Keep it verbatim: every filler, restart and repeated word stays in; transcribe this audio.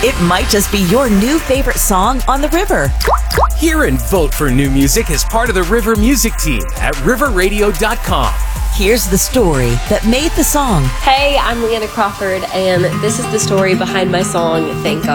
It might just be your new favorite song on the river. Hear and vote for new music as part of the River Music team at river radio dot com. Here's the story that made the song. Hey, I'm Leanna Crawford, and this is the story behind my song, Thank God.